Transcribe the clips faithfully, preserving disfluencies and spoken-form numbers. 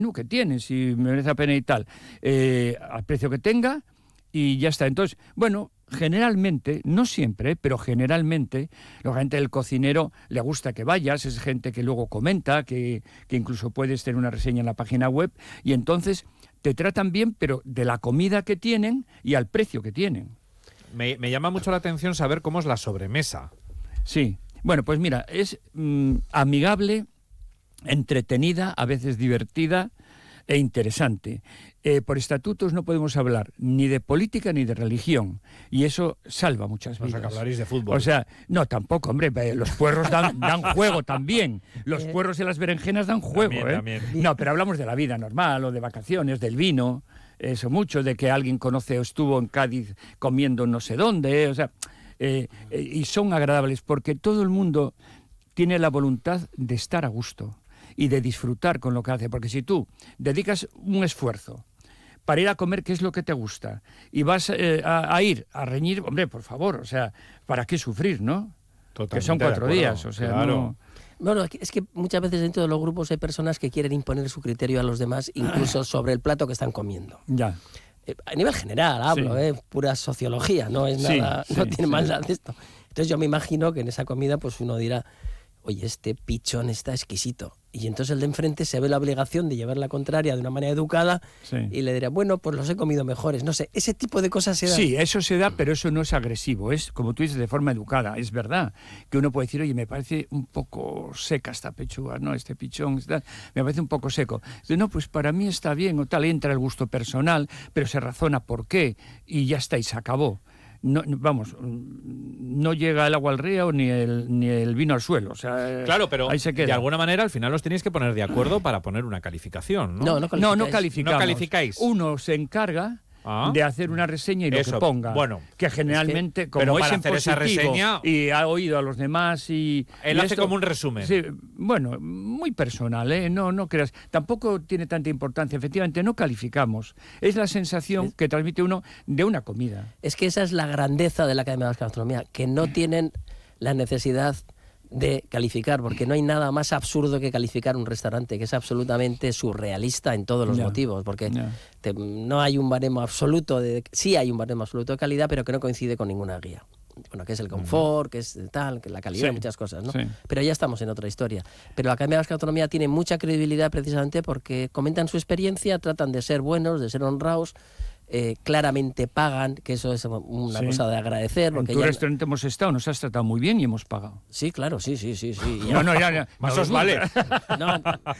que tiene, si merece la pena y tal, eh, al precio que tenga y ya está. Entonces, bueno, generalmente, no siempre, pero generalmente, la gente del cocinero le gusta que vayas, es gente que luego comenta, que, que incluso puedes tener una reseña en la página web, y entonces te tratan bien, pero de la comida que tienen y al precio que tienen. Me, me llama mucho la atención saber cómo es la sobremesa. Sí, bueno, pues mira, es mmm, amigable, entretenida, a veces divertida e interesante. Eh, por estatutos no podemos hablar ni de política ni de religión, y eso salva muchas vidas. O sea, que hablaréis de fútbol. O sea, no, tampoco, hombre, los puerros dan, dan juego también. Los puerros y las berenjenas dan juego, también, ¿eh? También. No, pero hablamos de la vida normal, o de vacaciones, del vino, eso mucho, de que alguien conoce o estuvo en Cádiz comiendo no sé dónde, o sea, eh, eh, y son agradables porque todo el mundo tiene la voluntad de estar a gusto y de disfrutar con lo que hace, porque si tú dedicas un esfuerzo para ir a comer qué es lo que te gusta y vas eh, a, a ir a reñir, hombre, por favor, o sea, ¿para qué sufrir, no? Totalmente que son cuatro días, o sea, claro. no... Bueno, es que muchas veces dentro de los grupos hay personas que quieren imponer su criterio a los demás, incluso sobre el plato que están comiendo. Ya. Eh, a nivel general hablo, sí. eh, pura sociología, no es sí, nada, sí, no tiene sí. maldad de esto. Entonces yo me imagino que en esa comida pues uno dirá, oye, este pichón está exquisito. Y entonces el de enfrente se ve la obligación de llevar la contraria de una manera educada, sí. y le dirá, bueno, pues los he comido mejores. No sé, ese tipo de cosas se da. Sí, eso se da, pero eso no es agresivo, es, como tú dices, de forma educada. Es verdad que uno puede decir, oye, me parece un poco seca esta pechuga, ¿no? Este pichón, está, me parece un poco seco. Dice, no, pues para mí está bien, o tal, entra el gusto personal, pero se razona por qué, y ya está, y se acabó. No, vamos, no llega el agua al río ni el, ni el vino al suelo. O sea, claro, pero ahí se queda. De alguna manera al final os tenéis que poner de acuerdo para poner una calificación, ¿no? No, no calificáis. No, no calificamos. ¿No calificáis? Uno se encarga ¿Ah? de hacer una reseña y lo Eso, que ponga. Bueno, que generalmente, es que, como es para en hacer esa positivo reseña, y ha oído a los demás y... Él y hace esto, como un resumen. Sí, bueno, muy personal, ¿eh? No, no creas. Tampoco tiene tanta importancia. Efectivamente, no calificamos. Es la sensación es, que transmite uno de una comida. Es que esa es la grandeza de la Academia de Gastronomía, que no tienen la necesidad de calificar, porque no hay nada más absurdo que calificar un restaurante, que es absolutamente surrealista en todos los yeah. motivos, porque yeah. te, no hay un baremo absoluto, de, sí hay un baremo absoluto de calidad, pero que no coincide con ninguna guía. Bueno, que es el confort, que es tal, que la calidad, sí. muchas cosas, ¿no? Sí. Pero ya estamos en otra historia. Pero la Academia de Gastronomía tiene mucha credibilidad precisamente porque comentan su experiencia, tratan de ser buenos, de ser honrados, Eh, claramente pagan, que eso es una sí. cosa de agradecer. Porque en tu ya... restaurante hemos estado, nos has tratado muy bien y hemos pagado. Sí, claro, sí, sí, sí. sí. no, no, ya, ya. Más os vale. No,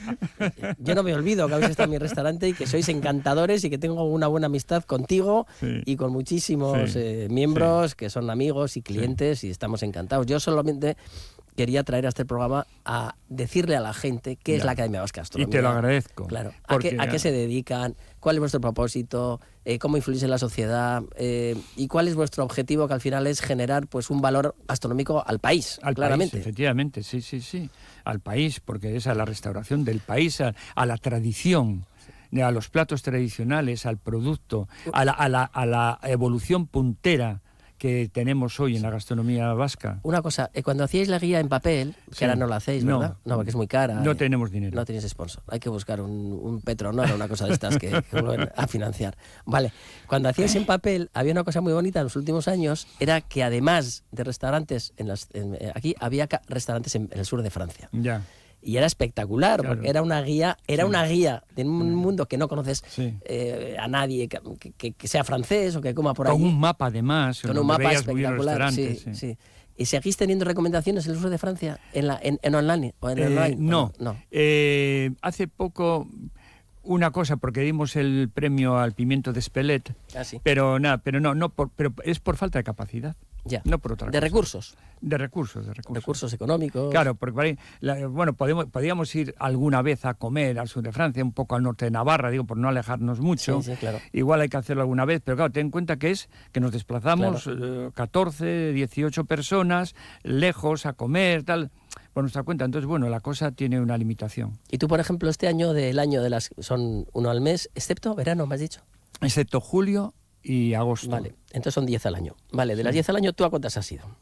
yo no me olvido que habéis estado en mi restaurante y que sois encantadores y que tengo una buena amistad contigo sí. y con muchísimos sí. eh, miembros sí. que son amigos y clientes sí. y estamos encantados. Yo solamente quería traer a este programa a decirle a la gente qué ya. es la Academia Vasca de Gastronomía. Y te lo agradezco. Claro. ¿A qué, a qué se dedican? ¿Cuál es vuestro propósito? Eh, ¿Cómo influís en la sociedad? Eh, ¿Y cuál es vuestro objetivo? Que al final es generar pues un valor gastronómico al país, al claramente. País, efectivamente, sí, sí, sí. Al país, porque es a la restauración del país, a, a la tradición, a los platos tradicionales, al producto, a la, a la, a la evolución puntera que tenemos hoy en la gastronomía vasca. Una cosa, eh, cuando hacíais la guía en papel, que sí. ahora no la hacéis, ¿verdad? No, no, porque es muy cara. No eh, tenemos dinero. No tenéis sponsor. Hay que buscar un, un Petronor o una cosa de estas que, que vuelven a financiar. Vale, cuando hacíais en papel, había una cosa muy bonita en los últimos años, era que además de restaurantes, en las, en, aquí había restaurantes en, en el sur de Francia. Ya. Y era espectacular, claro. porque era una guía, era sí. una guía de un mundo que no conoces sí. eh, a nadie que, que, que sea francés o que coma por ahí. Con un mapa además. Con un mapa espectacular, sí, sí. sí. ¿Y seguís teniendo recomendaciones en el sur de Francia, en, la, en, en online? ¿O en eh, online? No, no. Eh, hace poco una cosa, porque dimos el premio al pimiento de Espelette, ah, sí. pero nada, pero no, no por, pero es por falta de capacidad. Ya. No por otra ¿De cosa. recursos? De recursos, de recursos. Recursos económicos. Claro, porque por ahí, la, bueno, podemos, podíamos ir alguna vez a comer al sur de Francia, un poco al norte de Navarra, digo, por no alejarnos mucho. Sí, sí, claro. Igual hay que hacerlo alguna vez, pero claro, ten en cuenta que es que nos desplazamos claro. eh, catorce, dieciocho personas, lejos, a comer, tal, por nuestra cuenta. Entonces, bueno, la cosa tiene una limitación. Y tú, por ejemplo, este año del año de las son uno al mes, excepto verano, me has dicho. Excepto julio y agosto. Vale, entonces son diez al año. Vale, de sí. las diez al año, ¿tú a cuántas has ido?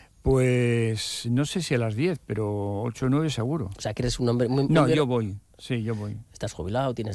Pues no sé si a las diez, pero ocho o nueve seguro. O sea, que eres un hombre muy... muy no, bien... yo voy, sí, yo voy. ¿Estás jubilado? ¿Tienes